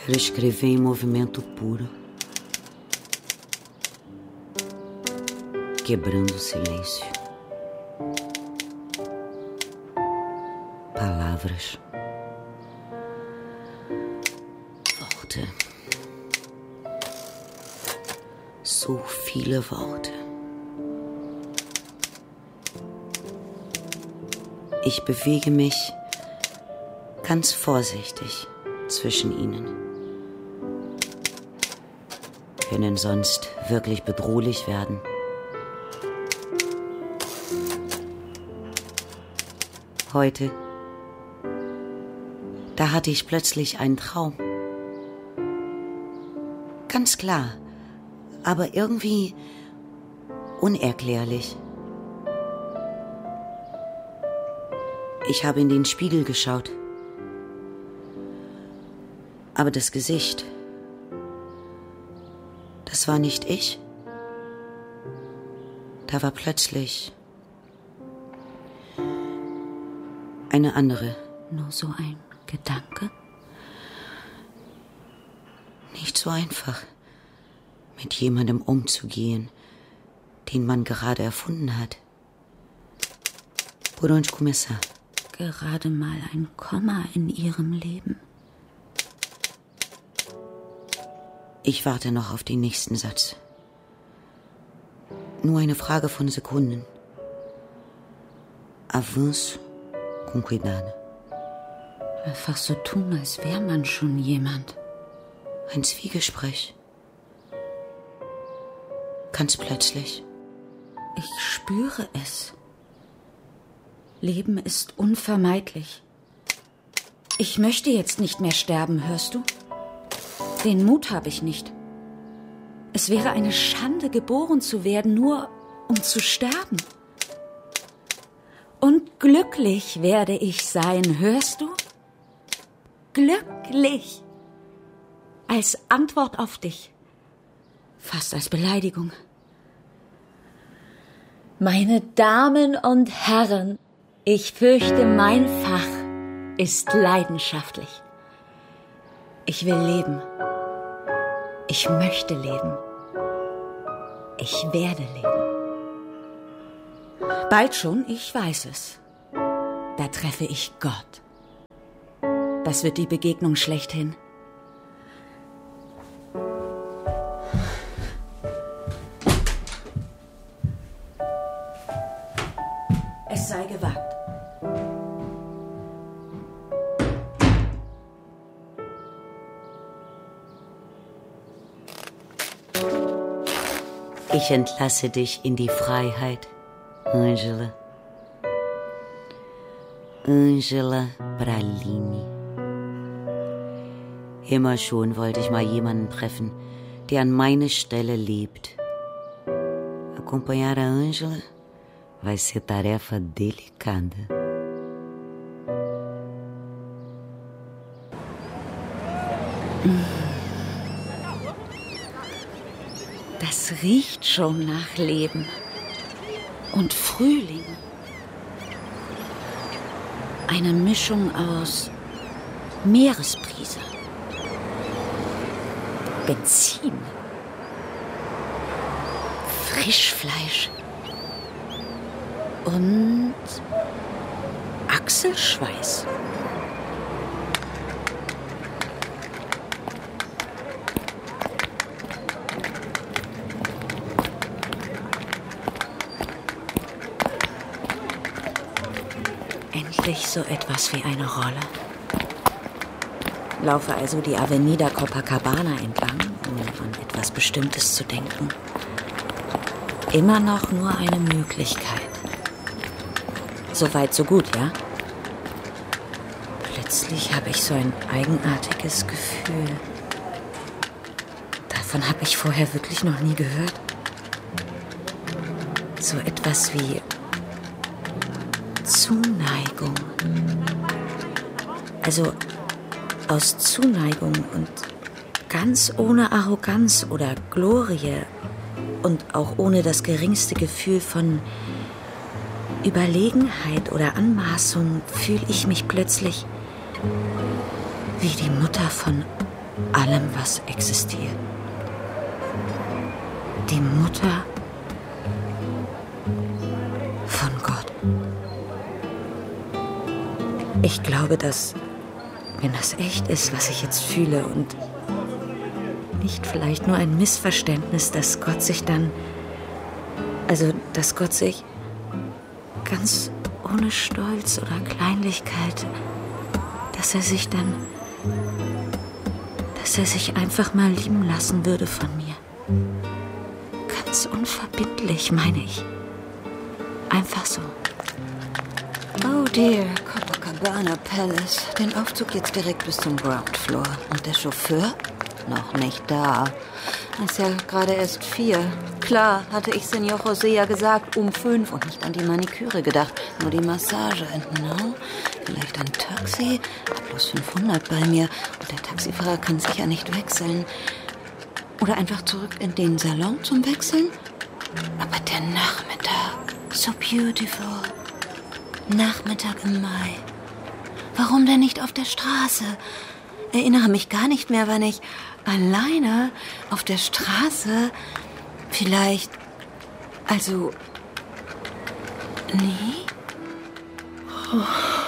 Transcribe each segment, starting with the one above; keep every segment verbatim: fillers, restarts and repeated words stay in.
Quero escrever em movimento puro, quebrando o silêncio. Palavras. Worte. So viele Worte. Ich bewege mich ganz vorsichtig zwischen ihnen. Können sonst wirklich bedrohlich werden. Heute, da hatte ich plötzlich einen Traum. Ganz klar, aber irgendwie unerklärlich. Ich habe in den Spiegel geschaut. Aber das Gesicht, das war nicht ich. Da war plötzlich eine andere. Nur so ein Gedanke? Nicht so einfach, mit jemandem umzugehen, den man gerade erfunden hat. Por onde começar? Gerade mal ein Komma in ihrem Leben. Ich warte noch auf den nächsten Satz. Nur eine Frage von Sekunden. Avance com cuidado. Einfach so tun, als wäre man schon jemand. Ein Zwiegespräch. Ganz plötzlich. Ich spüre es. Leben ist unvermeidlich. Ich möchte jetzt nicht mehr sterben, hörst du? Den Mut habe ich nicht. Es wäre eine Schande, geboren zu werden, nur um zu sterben. Und glücklich werde ich sein, hörst du? Glücklich. Als Antwort auf dich. Fast als Beleidigung. Meine Damen und Herren, ich fürchte, mein Fach ist leidenschaftlich. Ich will leben. Ich möchte leben. Ich werde leben. Bald schon, ich weiß es. Da treffe ich Gott. Das wird die Begegnung schlechthin. Es sei gewagt. Ich entlasse dich in die Freiheit, Angela. Angela Pralini. Immer schon wollte ich mal jemanden treffen, der an meine Stelle lebt. Acompanhar a Angela vai ser tarefa delicada. Das riecht schon nach Leben und Frühling. Eine Mischung aus Meeresbrise, Benzin, Frischfleisch und Achselschweiß. Endlich so etwas wie eine Rolle. Laufe also die Avenida Copacabana entlang, um an etwas Bestimmtes zu denken. Immer noch nur eine Möglichkeit. So weit, so gut, ja? Plötzlich habe ich so ein eigenartiges Gefühl. Davon habe ich vorher wirklich noch nie gehört. So etwas wie Zuneigung. Also aus Zuneigung und ganz ohne Arroganz oder Glorie und auch ohne das geringste Gefühl von Überlegenheit oder Anmaßung fühle ich mich plötzlich wie die Mutter von allem, was existiert. Die Mutter von Gott. Ich glaube, dass, wenn das echt ist, was ich jetzt fühle und nicht vielleicht nur ein Missverständnis, dass Gott sich dann, also dass Gott sich ganz ohne Stolz oder Kleinlichkeit, dass er sich dann, dass er sich einfach mal lieben lassen würde von mir. Ganz unverbindlich, meine ich. Einfach so. Oh dear, Copacabana Palace. Den Aufzug jetzt direkt bis zum Ground Floor. Und der Chauffeur? Noch nicht da. Ist ja gerade erst vier. Klar, hatte ich Senor José ja gesagt, um fünf und nicht an die Maniküre gedacht. Nur die Massage. And now? Vielleicht ein Taxi? Hab bloß fünfhundert bei mir. Und der Taxifahrer kann sicher nicht wechseln. Oder einfach zurück in den Salon zum Wechseln? Aber der Nachmittag. So beautiful. Nachmittag im Mai. Warum denn nicht auf der Straße? Erinnere mich gar nicht mehr, wann ich alleine auf der Straße vielleicht, also, nie? Oh,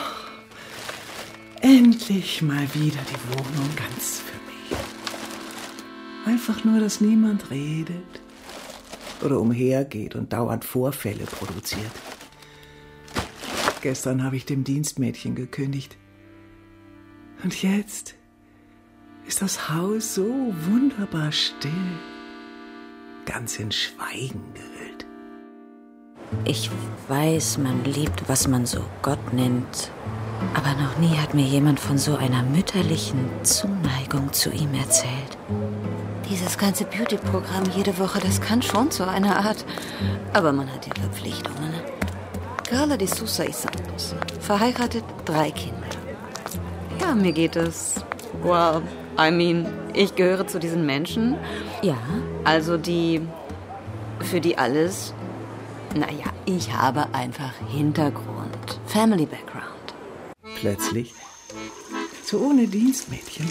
endlich mal wieder die Wohnung ganz für mich. Einfach nur, dass niemand redet oder umhergeht und dauernd Vorfälle produziert. Gestern habe ich dem Dienstmädchen gekündigt. Und jetzt ist das Haus so wunderbar still, ganz in Schweigen gehüllt. Ich weiß, man liebt, was man so Gott nennt. Aber noch nie hat mir jemand von so einer mütterlichen Zuneigung zu ihm erzählt. Dieses ganze Beauty-Programm jede Woche, das kann schon zu einer Art. Aber man hat ja Verpflichtungen. Carla de Sousa y Santos. Verheiratet, drei Kinder. Ja, mir geht es. Well, I mean, ich gehöre zu diesen Menschen. Ja. Also die, für die alles, naja, ich habe einfach Hintergrund, Family Background. Plötzlich, so ohne Dienstmädchen.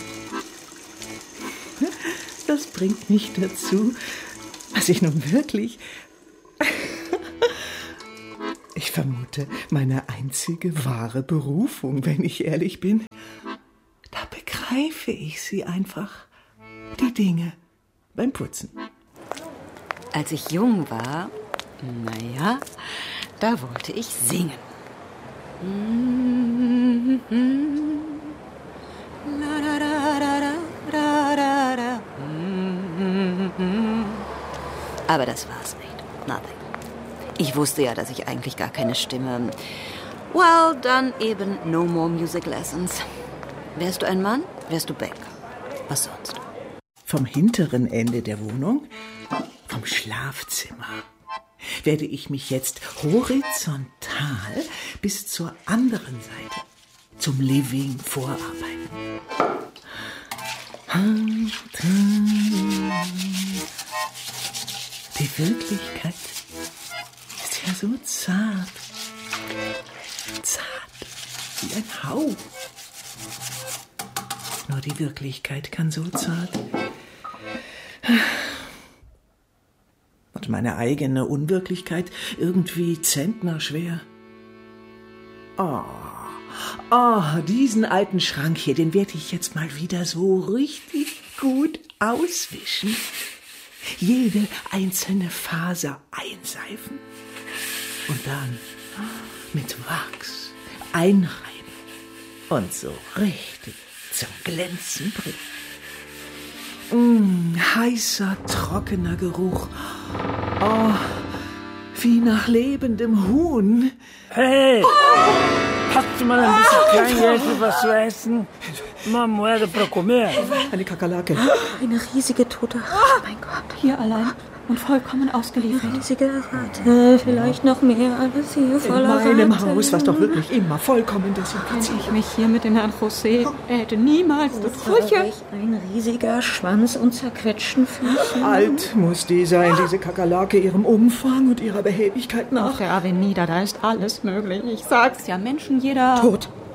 Das bringt mich dazu, was ich nun wirklich, ich vermute, meine einzige wahre Berufung, wenn ich ehrlich bin. Da begreife ich sie einfach, die Dinge beim Putzen. Als ich jung war, naja, da wollte ich singen. Aber das war's nicht. Nothing. Ich wusste ja, dass ich eigentlich gar keine Stimme... Well, dann eben no more music lessons. Wärst du ein Mann, wärst du Bäcker. Was sonst? Vom hinteren Ende der Wohnung, vom Schlafzimmer, werde ich mich jetzt horizontal bis zur anderen Seite zum Living vorarbeiten. Die Wirklichkeit ist ja so zart, zart wie ein Hauch. Nur die Wirklichkeit kann so zart. Und meine eigene Unwirklichkeit irgendwie zentnerschwer. Oh, oh, diesen alten Schrank hier, den werde ich jetzt mal wieder so richtig gut auswischen. Jede einzelne Faser einseifen und dann mit Wachs einreiben und so richtig zum Glänzen bringen. Mm, heißer, trockener Geruch. Oh, wie nach lebendem Huhn. Hey! Hast du mal ein bisschen Kleingeld für was zu essen? Uma moeda para comer? Eine Kakerlake. Eine riesige tote Ratte, mein Gott. Hier allein und vollkommen ausgeliefert. Eine riesige Ratte, vielleicht noch mehr, alles hier voller In meinem Ratten. Haus, was doch wirklich immer vollkommen desinfiziert. Ich mich hier mit dem Herrn José. Er hätte niemals das Frühchen. Ein riesiger Schwanz und zerquetschten Füßchen. Alt muss die sein, diese Kakerlake, ihrem Umfang und ihrer Behäbigkeit nach. Auf der Avenida, da ist alles möglich. Ich sag's ja, Menschen jeder... Tot.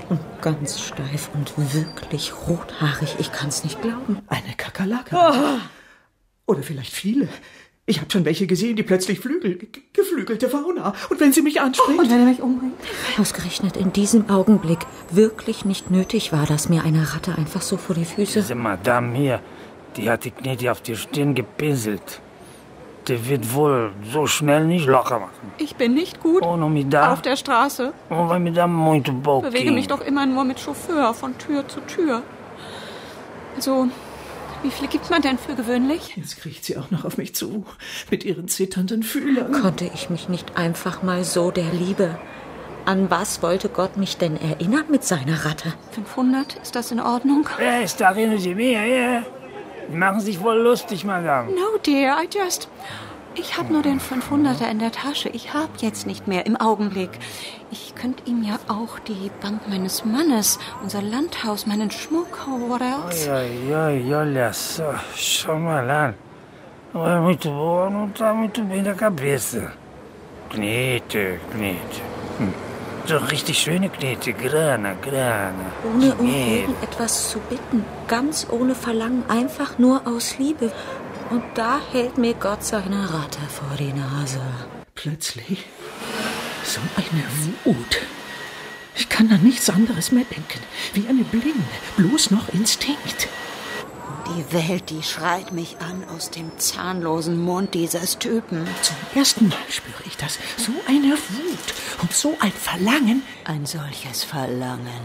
und ganz steif und wirklich rothaarig. Ich kann's nicht glauben. Eine Kakerlake. Oh. Oder vielleicht viele. Ich habe schon welche gesehen, die plötzlich Flügel, ge- geflügelte Fauna. Und wenn sie mich anspricht... Und wenn er mich umbringt? Ausgerechnet in diesem Augenblick wirklich nicht nötig war, dass mir eine Ratte einfach so vor die Füße... Diese Madame hier, die hat die Knete auf die Stirn gepinselt. Der wird wohl so schnell nicht locker machen. Ich bin nicht gut Oh, non mi dà. auf der Straße. Oh, vai mi dà muito pouquinho. Bewege mich doch immer nur mit Chauffeur von Tür zu Tür. Also, wie viel gibt man denn für gewöhnlich? Jetzt kriecht sie auch noch auf mich zu, mit ihren zitternden Fühlern. Konnte ich mich nicht einfach mal so der Liebe... An was wollte Gott mich denn erinnern mit seiner Ratte? fünfhundert, ist das in Ordnung? Eh, sta rindo di me, eh? Die machen sich wohl lustig, Madame. No, dear, I just... Ich habe nur den fünfhunderter in der Tasche. Ich habe jetzt nicht mehr im Augenblick. Ich könnte ihm ja auch die Bank meines Mannes, unser Landhaus, meinen Schmuck, what else? Ai, ai, olha só, schau mal an. Não é muito boa, não tá muito bem da cabeça. Knete, Knete. Hm. So richtig schöne Knete, grana, grana. Ohne um Knete. irgendetwas zu bitten, ganz ohne Verlangen, einfach nur aus Liebe. Und da hält mir Gott seine Ratte vor die Nase. Plötzlich so eine Wut. Ich kann an nichts anderes mehr denken. Wie eine Blinde, bloß noch Instinkt. Die Welt, die schreit mich an aus dem zahnlosen Mund dieses Typen. Zum ersten Mal spüre ich das. So eine Wut und so ein Verlangen. Ein solches Verlangen.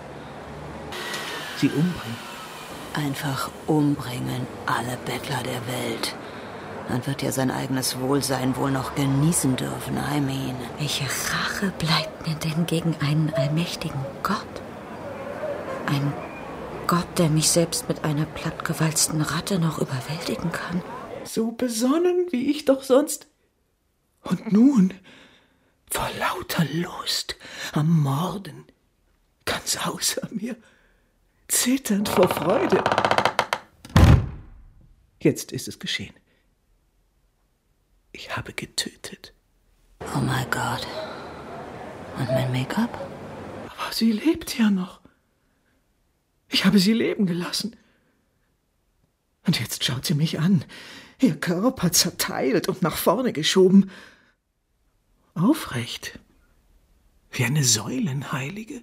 Sie umbringen. Einfach umbringen, alle Bettler der Welt. Dann wird er sein eigenes Wohlsein wohl noch genießen dürfen, I mean. Welche Rache bleibt mir denn gegen einen allmächtigen Gott? Ein Gott, der mich selbst mit einer plattgewalzten Ratte noch überwältigen kann. So besonnen, wie ich doch sonst. Und nun, vor lauter Lust am Morden, ganz außer mir, zitternd vor Freude. Jetzt ist es geschehen. Ich habe getötet. Oh mein Gott. Und mein Make-up? Aber sie lebt ja noch. Ich habe sie leben gelassen. Und jetzt schaut sie mich an, ihr Körper zerteilt und nach vorne geschoben. Aufrecht, wie eine Säulenheilige.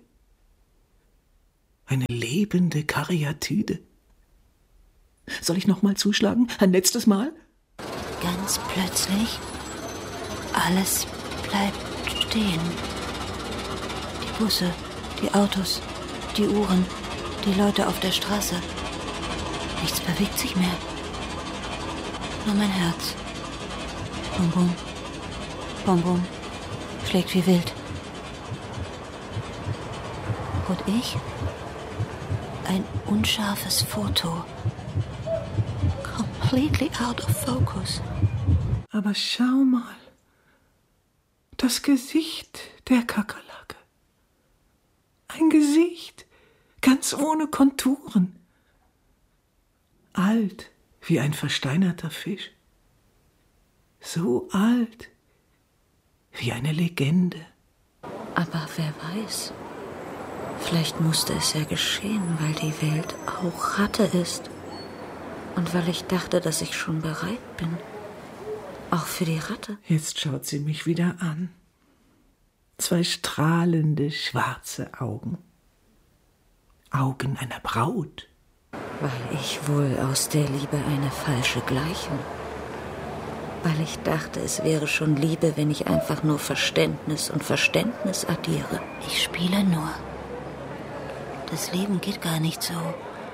Eine lebende Karyatide. Soll ich noch mal zuschlagen? Ein letztes Mal? Ganz plötzlich, alles bleibt stehen. Die Busse, die Autos, die Uhren, die Leute auf der Straße. Nichts bewegt sich mehr. Nur mein Herz. Bum, bum, bum, bum, schlägt wie wild. Und ich? Ein unscharfes Foto. Completely out of focus. Aber schau mal. Das Gesicht der Kakerlake. Ein Gesicht, ganz ohne Konturen. Alt wie ein versteinerter Fisch. So alt wie eine Legende. Aber wer weiß, vielleicht musste es ja geschehen, weil die Welt auch Ratte ist. Und weil ich dachte, dass ich schon bereit bin. Auch für die Ratte. Jetzt schaut sie mich wieder an. Zwei strahlende, schwarze Augen. Augen einer Braut. Weil ich wohl aus der Liebe eine falsche Gleichung. Weil ich dachte, es wäre schon Liebe, wenn ich einfach nur Verständnis und Verständnis addiere. Ich spiele nur. Das Leben geht gar nicht so.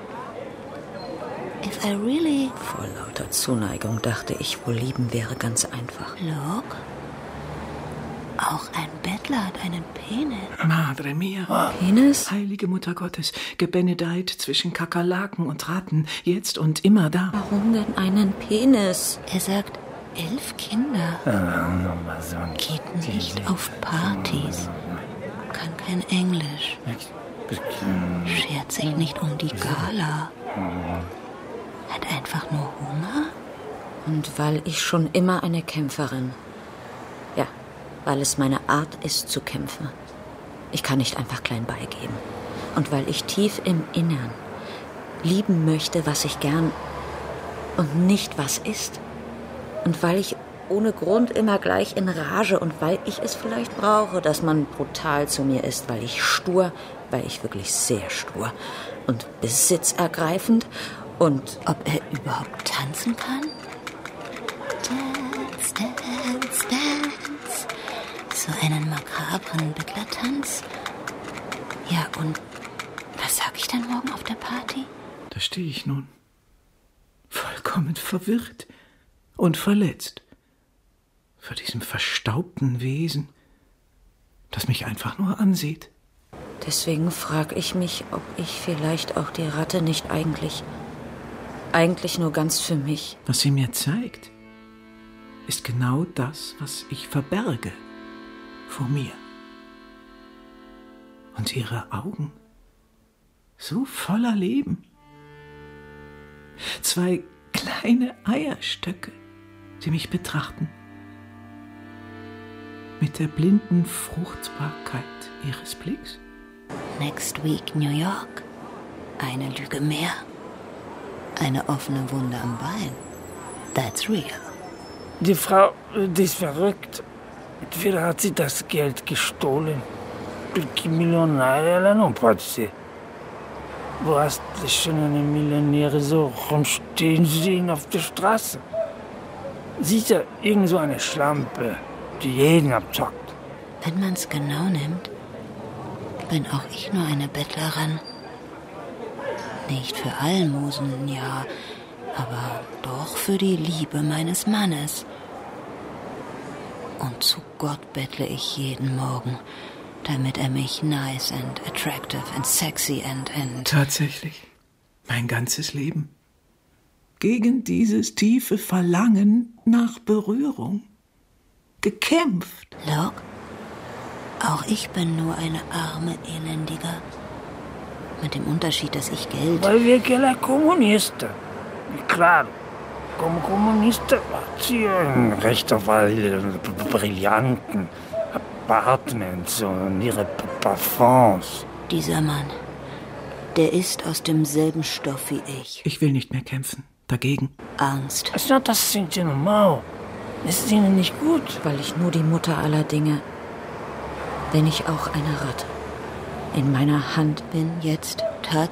If I really... Vor lauter Zuneigung dachte ich, wohl lieben wäre ganz einfach. Look. Auch ein Bettler hat einen Penis. Madre mia. Penis? Heilige Mutter Gottes, gebenedeit zwischen Kakerlaken und Ratten, jetzt und immer da. Warum denn einen Penis? Er sagt, elf Kinder. Geht nicht auf Partys. Kann kein Englisch. Schert sich nicht um die Gala. Hat einfach nur Hunger? Und weil ich schon immer eine Kämpferin. Ja, weil es meine Art ist zu kämpfen. Ich kann nicht einfach klein beigeben. Und weil ich tief im Innern lieben möchte, was ich gern und nicht was ist. Und weil ich ohne Grund immer gleich in Rage und weil ich es vielleicht brauche, dass man brutal zu mir ist, weil ich stur, weil ich wirklich sehr stur und besitzergreifend und ob er überhaupt tanzen kann? Dance, dance, dance. So einen makabren Bettlertanz. Ja, und was sag ich denn morgen auf der Party? Da stehe ich nun, vollkommen verwirrt und verletzt vor diesem verstaubten Wesen, das mich einfach nur ansieht. Deswegen frage ich mich, ob ich vielleicht auch die Ratte nicht eigentlich, eigentlich nur ganz für mich. Was sie mir zeigt, ist genau das, was ich verberge vor mir. Und ihre Augen, so voller Leben. Zwei kleine Eierstöcke, die mich betrachten. Mit der blinden Fruchtbarkeit ihres Blicks. Next week New York. Eine Lüge mehr. Eine offene Wunde am Bein. That's real. Die Frau, die ist verrückt. Entweder hat sie das Geld gestohlen. Perché milionaria non può essere. Wo hast du schon eine Millionäre so rumstehen sehen auf der Straße? Sicher, irgend so eine Schlampe, die jeden abzockt. Wenn man's genau nimmt, bin auch ich nur eine Bettlerin. Nicht für Almosen, ja, aber doch für die Liebe meines Mannes. Und zu Gott bettle ich jeden Morgen, damit er mich nice and attractive and sexy and and... Tatsächlich, mein ganzes Leben. Gegen dieses tiefe Verlangen nach Berührung. Gekämpft. Look, auch ich bin nur eine arme Elendige. Mit dem Unterschied, dass ich Geld... Weil che la comunista. Claro, come comunista hat sie ein Recht auf all ihre brillanten Apartments und ihre Parfums. Dieser Mann, der ist aus demselben Stoff wie ich. Ich will nicht mehr kämpfen. Dagegen. Angst. Es ist das sind sie normal. Es ist ihnen nicht gut. Weil ich nur die Mutter aller Dinge, bin ich auch eine Ratte. In meiner Hand Bin jetzt tatsächlich